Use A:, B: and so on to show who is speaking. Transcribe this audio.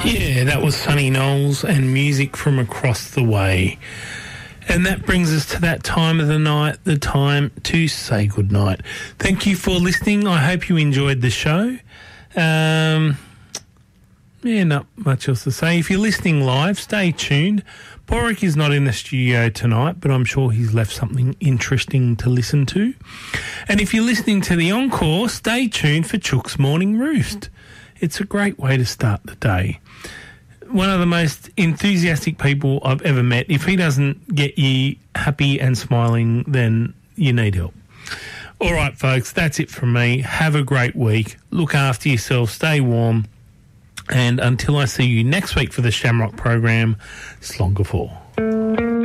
A: Yeah, that was Sonny Knowles and Music from Across the Way. And that brings us to that time of the night, the time to say goodnight. Thank you for listening. I hope you enjoyed the show. Not much else to say. If you're listening live, stay tuned. Porrick is not in the studio tonight, but I'm sure he's left something interesting to listen to. And if you're listening to the encore, stay tuned for Chook's Morning Roost. It's a great way to start the day. One of the most enthusiastic people I've ever met. If he doesn't get you happy and smiling, then you need help. All right, folks, that's it from me. Have a great week. Look after yourself. Stay warm. And until I see you next week for the Shamrock program, Slonga 4.